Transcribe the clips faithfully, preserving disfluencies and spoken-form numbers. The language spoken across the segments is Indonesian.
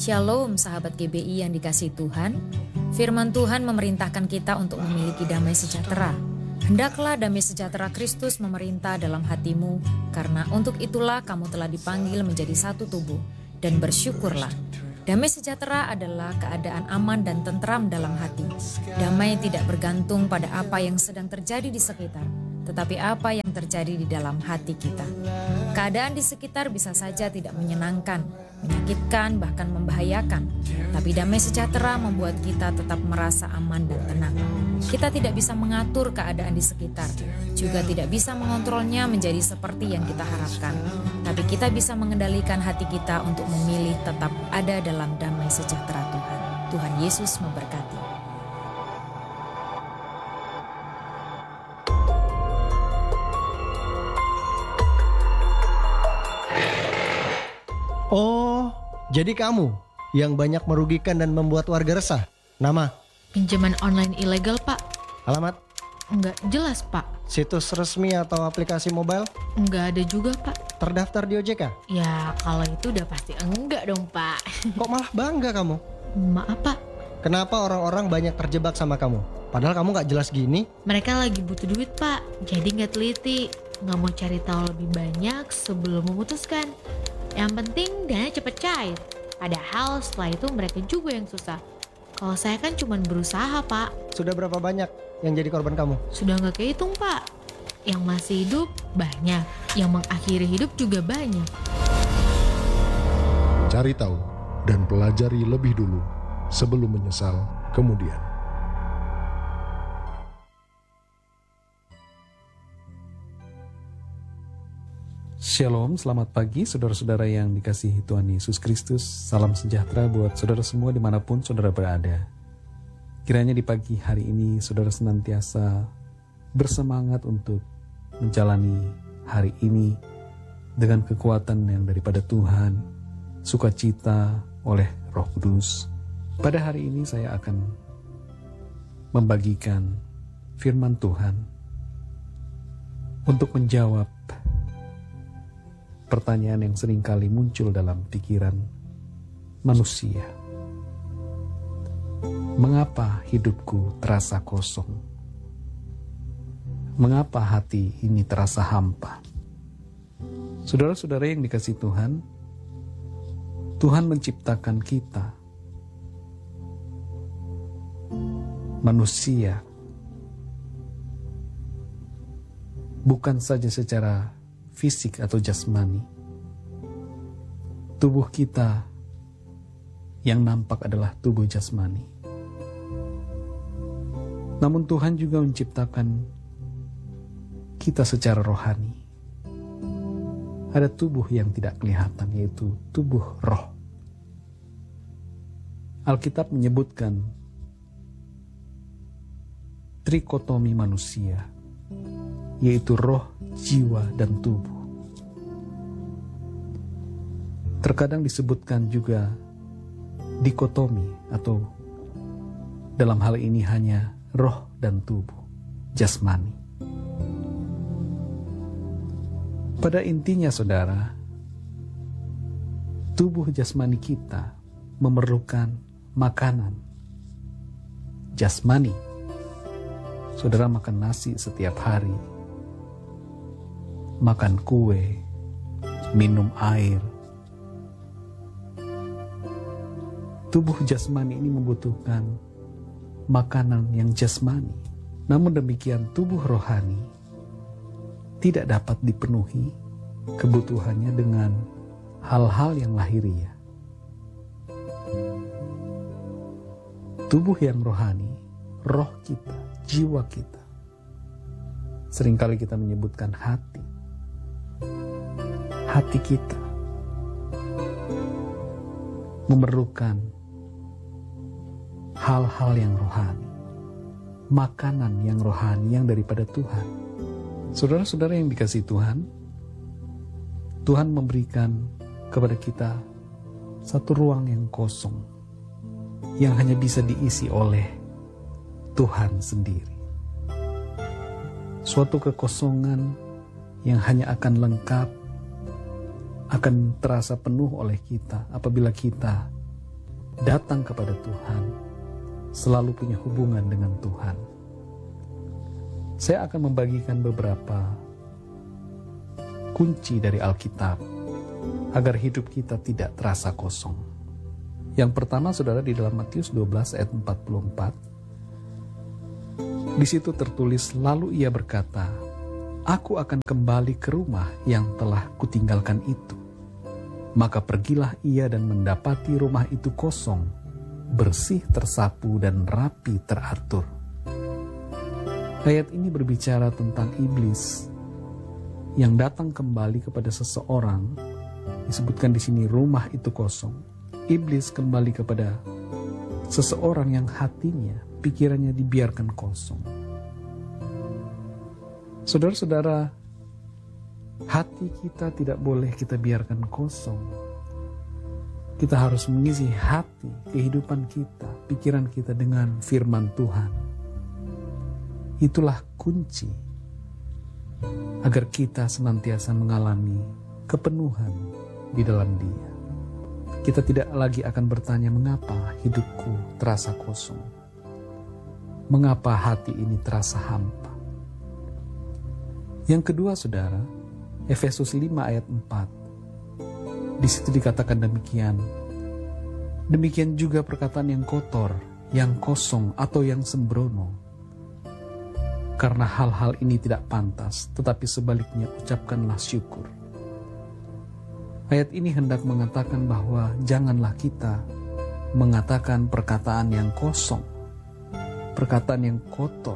Shalom sahabat G B I yang dikasihi Tuhan. Firman Tuhan memerintahkan kita untuk memiliki damai sejahtera. Hendaklah damai sejahtera Kristus memerintah dalam hatimu, karena untuk itulah kamu telah dipanggil menjadi satu tubuh, dan bersyukurlah. Damai sejahtera adalah keadaan aman dan tentram dalam hati. Damai tidak bergantung pada apa yang sedang terjadi di sekitar, tetapi apa yang terjadi di dalam hati kita. Keadaan di sekitar bisa saja tidak menyenangkan, menyakitkan, bahkan membahayakan. Tapi damai sejahtera membuat kita tetap merasa aman dan tenang. Kita tidak bisa mengatur keadaan di sekitar, juga tidak bisa mengontrolnya menjadi seperti yang kita harapkan. Tapi kita bisa mengendalikan hati kita untuk memilih tetap ada dalam damai sejahtera Tuhan. Tuhan Yesus memberkati. Oh, jadi kamu yang banyak merugikan dan membuat warga resah. Nama? Pinjaman online ilegal, Pak. Alamat? Enggak jelas, Pak. Situs resmi atau aplikasi mobile? Enggak ada juga, Pak. Terdaftar di O J K? Ya, kalau itu udah pasti enggak dong, Pak. Kok malah bangga kamu? Maaf, Pak. Kenapa orang-orang banyak terjebak sama kamu? Padahal kamu gak jelas gini. Mereka lagi butuh duit, Pak. Jadi gak teliti. Gak mau cari tahu lebih banyak sebelum memutuskan. Yang penting dana cepet cair. Padahal setelah itu mereka juga yang susah. Kalau saya kan cuma berusaha, Pak. Sudah berapa banyak yang jadi korban kamu? Sudah gak kehitung, Pak. Yang masih hidup banyak, yang mengakhiri hidup juga banyak. Cari tahu dan pelajari lebih dulu sebelum menyesal kemudian. Shalom, selamat pagi saudara-saudara yang dikasihi Tuhan Yesus Kristus. Salam sejahtera buat saudara semua dimanapun saudara berada. Kiranya di pagi hari ini saudara senantiasa bersemangat untuk menjalani hari ini dengan kekuatan yang daripada Tuhan, sukacita oleh Roh Kudus. Pada hari ini saya akan membagikan firman Tuhan untuk menjawab pertanyaan yang seringkali muncul dalam pikiran manusia. Mengapa hidupku terasa kosong? Mengapa hati ini terasa hampa? Saudara-saudara yang dikasihi Tuhan, Tuhan menciptakan kita, manusia, bukan saja secara fisik atau jasmani. Tubuh kita yang nampak adalah tubuh jasmani. Namun Tuhan juga menciptakan kita secara rohani. Ada tubuh yang tidak kelihatan, yaitu tubuh roh. Alkitab menyebutkan trikotomi manusia, yaitu roh, jiwa, dan tubuh. Terkadang disebutkan juga dikotomi, atau dalam hal ini hanya roh dan tubuh, jasmani. Pada intinya saudara, tubuh jasmani kita memerlukan makanan jasmani. Saudara makan nasi setiap hari, makan kue, minum air. Tubuh jasmani ini membutuhkan makanan yang jasmani. Namun demikian tubuh rohani tidak dapat dipenuhi kebutuhannya dengan hal-hal yang lahiriah. Tubuh yang rohani, roh kita, jiwa kita, seringkali kita menyebutkan hati. Hati kita memerlukan hal-hal yang rohani, makanan yang rohani yang daripada Tuhan. Saudara-saudara yang dikasihi Tuhan, Tuhan memberikan kepada kita satu ruang yang kosong, yang hanya bisa diisi oleh Tuhan sendiri. Suatu kekosongan yang hanya akan lengkap, akan terasa penuh oleh kita apabila kita datang kepada Tuhan, selalu punya hubungan dengan Tuhan. Saya akan membagikan beberapa kunci dari Alkitab agar hidup kita tidak terasa kosong. Yang pertama, saudara, di dalam Matius dua belas ayat empat puluh empat. Di situ tertulis, lalu ia berkata, aku akan kembali ke rumah yang telah kutinggalkan itu. Maka pergilah ia dan mendapati rumah itu kosong, bersih, tersapu, dan rapi teratur. Ayat ini berbicara tentang iblis yang datang kembali kepada seseorang. Disebutkan di sini rumah itu kosong. Iblis kembali kepada seseorang yang hatinya, pikirannya dibiarkan kosong. Saudara-saudara, hati kita tidak boleh kita biarkan kosong. Kita harus mengisi hati, kehidupan kita, pikiran kita dengan firman Tuhan. Itulah kunci agar kita senantiasa mengalami kepenuhan di dalam Dia. Kita tidak lagi akan bertanya, mengapa hidupku terasa kosong? Mengapa hati ini terasa hampa? Yang kedua, saudara, Efesus lima ayat empat. Di situ dikatakan demikian. Demikian juga perkataan yang kotor, yang kosong atau yang sembrono. Karena hal-hal ini tidak pantas, tetapi sebaliknya ucapkanlah syukur. Ayat ini hendak mengatakan bahwa janganlah kita mengatakan perkataan yang kosong, perkataan yang kotor.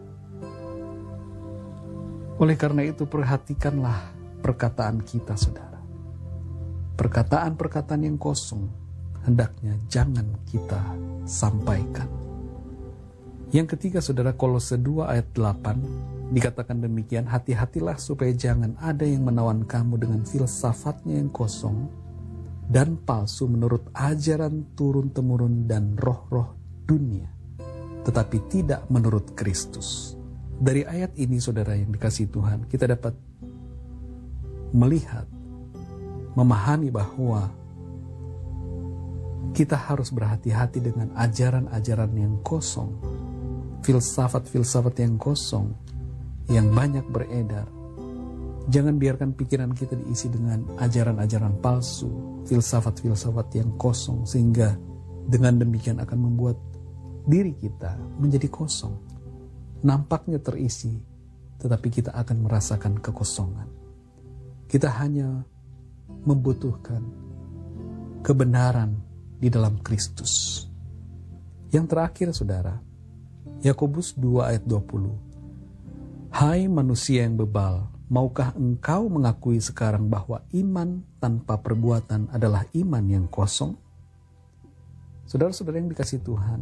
Oleh karena itu, perhatikanlah perkataan kita, saudara. Perkataan-perkataan yang kosong hendaknya jangan kita sampaikan. Yang ketiga, saudara, Kolose dua ayat delapan dikatakan demikian, hati-hatilah supaya jangan ada yang menawan kamu dengan filsafatnya yang kosong dan palsu menurut ajaran turun-temurun dan roh-roh dunia, tetapi tidak menurut Kristus. Dari ayat ini, saudara yang dikasihi Tuhan, kita dapat melihat, memahami bahwa kita harus berhati-hati dengan ajaran-ajaran yang kosong, filsafat-filsafat yang kosong, yang banyak beredar. Jangan biarkan pikiran kita diisi dengan ajaran-ajaran palsu, filsafat-filsafat yang kosong, sehingga dengan demikian akan membuat diri kita menjadi kosong. Nampaknya terisi, tetapi kita akan merasakan kekosongan. Kita hanya membutuhkan kebenaran di dalam Kristus. Yang terakhir, saudara, Yakobus dua ayat dua puluh. Hai manusia yang bebal, maukah engkau mengakui sekarang bahwa iman tanpa perbuatan adalah iman yang kosong? Saudara-saudara yang dikasihi Tuhan,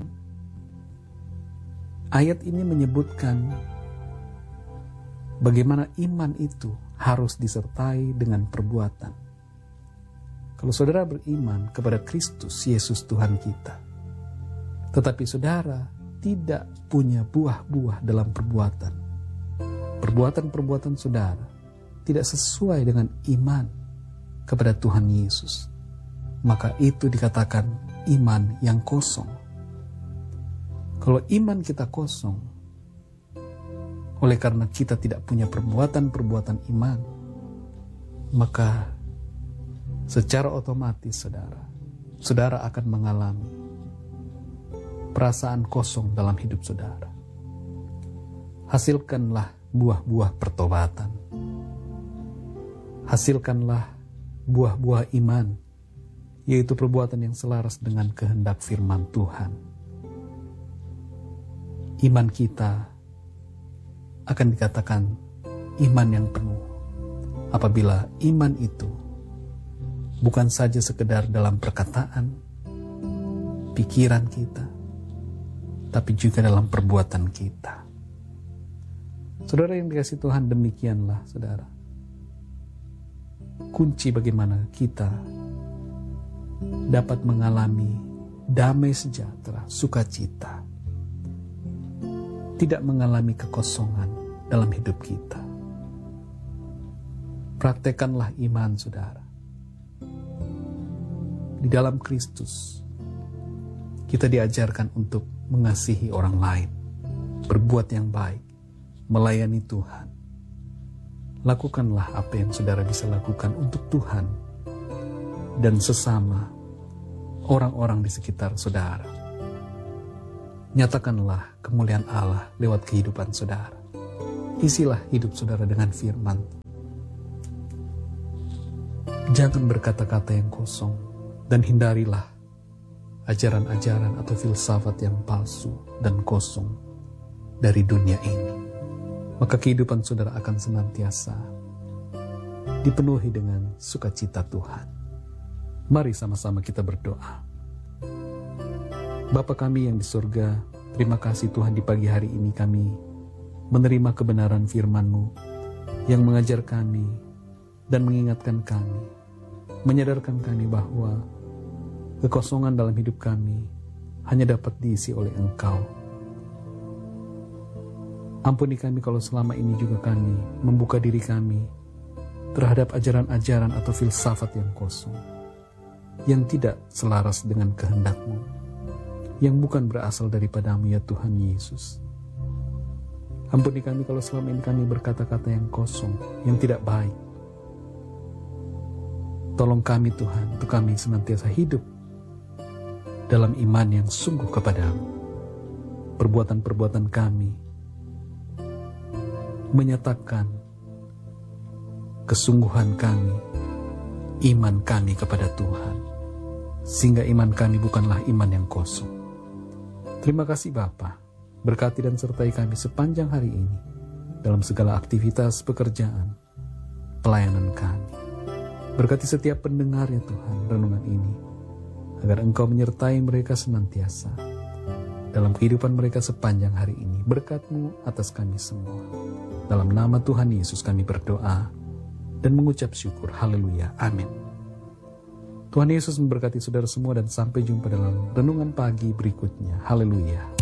ayat ini menyebutkan bagaimana iman itu harus disertai dengan perbuatan. Kalau saudara beriman kepada Kristus Yesus Tuhan kita, tetapi saudara tidak punya buah-buah dalam perbuatan, perbuatan-perbuatan saudara tidak sesuai dengan iman kepada Tuhan Yesus, maka itu dikatakan iman yang kosong. Kalau iman kita kosong, oleh karena kita tidak punya perbuatan-perbuatan iman, maka secara otomatis saudara, saudara akan mengalami perasaan kosong dalam hidup saudara. Hasilkanlah buah-buah pertobatan. Hasilkanlah buah-buah iman, yaitu perbuatan yang selaras dengan kehendak firman Tuhan. Iman kita akan dikatakan iman yang penuh apabila iman itu bukan saja sekedar dalam perkataan, pikiran kita, tapi juga dalam perbuatan kita. Saudara yang dikasihi Tuhan, demikianlah saudara kunci bagaimana kita dapat mengalami damai sejahtera, sukacita, tidak mengalami kekosongan dalam hidup kita. Praktekanlah iman saudara di dalam Kristus. Kita diajarkan untuk mengasihi orang lain, berbuat yang baik, melayani Tuhan. Lakukanlah apa yang saudara bisa lakukan untuk Tuhan dan sesama orang-orang di sekitar saudara. Nyatakanlah kemuliaan Allah lewat kehidupan saudara. Isilah hidup saudara dengan firman. Jangan berkata-kata yang kosong dan hindarilah ajaran-ajaran atau filsafat yang palsu dan kosong dari dunia ini. Maka kehidupan saudara akan senantiasa dipenuhi dengan sukacita Tuhan. Mari sama-sama kita berdoa. Bapa kami yang di surga, terima kasih Tuhan di pagi hari ini kami menerima kebenaran firman-Mu yang mengajar kami dan mengingatkan kami, menyadarkan kami bahwa kekosongan dalam hidup kami hanya dapat diisi oleh Engkau. Ampuni kami kalau selama ini juga kami membuka diri kami terhadap ajaran-ajaran atau filsafat yang kosong, yang tidak selaras dengan kehendak-Mu, yang bukan berasal daripada-Mu ya Tuhan Yesus. Ampuni kami kalau selama ini kami berkata-kata yang kosong, yang tidak baik. Tolong kami Tuhan, untuk kami senantiasa hidup dalam iman yang sungguh kepada-Mu. Perbuatan-perbuatan kami menyatakan kesungguhan kami, iman kami kepada Tuhan, sehingga iman kami bukanlah iman yang kosong. Terima kasih Bapa, berkati dan sertai kami sepanjang hari ini dalam segala aktivitas pekerjaan, pelayanan kami. Berkati setiap pendengar ya Tuhan renungan ini, agar Engkau menyertai mereka senantiasa dalam kehidupan mereka sepanjang hari ini. Berkat-Mu atas kami semua. Dalam nama Tuhan Yesus kami berdoa dan mengucap syukur. Haleluya. Amin. Tuhan Yesus memberkati saudara semua dan sampai jumpa dalam renungan pagi berikutnya. Haleluya.